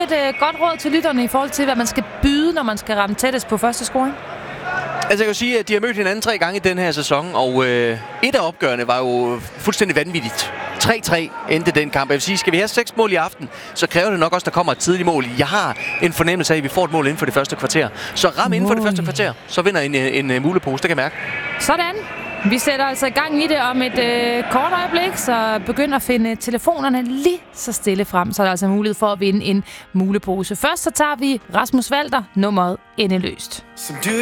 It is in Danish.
Et godt råd til lytterne i forhold til, hvad man skal byde, når man skal ramme tættest på første scoring? Altså, jeg kan sige, at de har mødt hinanden 3 gange i den her sæson, og et af opgørene var jo fuldstændig vanvittigt. 3-3 endte den kamp. Jeg vil sige, skal vi have 6 mål i aften, så kræver det nok også, der kommer et tidligt mål. Jeg har en fornemmelse af, at vi får et mål inden for det første kvarter. Så ram inden for det første kvarter, så vinder en mulepose, det kan jeg mærke. Sådan. Vi sætter altså i gang i det om et kort øjeblik, så begynd at finde telefonerne lige så stille frem, så er der altså mulighed for at vinde en mulepose. Først så tager vi Rasmus Walter, nummeret Endeløst.